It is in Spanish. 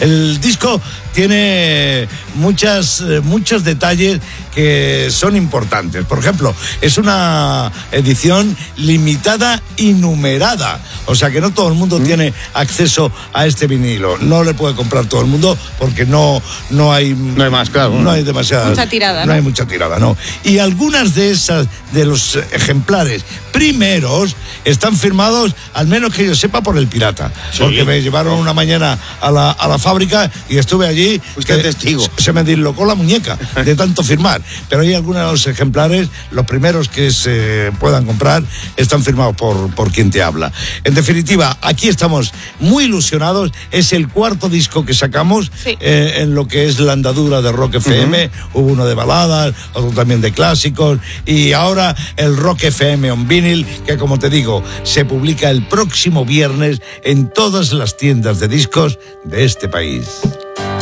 El disco tiene muchos detalles que son importantes. Por ejemplo, es una edición limitada y numerada. O sea que no todo el mundo tiene acceso a este vinilo. No le puede comprar todo el mundo porque no hay más, claro. No hay demasiada. Mucha tirada, no hay mucha tirada, no. Y algunas de los ejemplares primeros están firmados, al menos que yo sepa, por el pirata. Sí. Porque me llevaron una mañana a la fábrica y estuve allí. Usted testigo. Se me dislocó la muñeca de tanto firmar. Pero hay algunos de los ejemplares, los primeros que se puedan comprar, están firmados por quien te habla. En definitiva, aquí estamos muy ilusionados. Es el cuarto disco que sacamos, sí, en lo que es la andadura de Rock FM. Hubo uno de baladas, otro también de clásicos, y ahora el Rock FM on Vinyl, que como te digo, se publica el próximo viernes en todas las tiendas de discos de este país.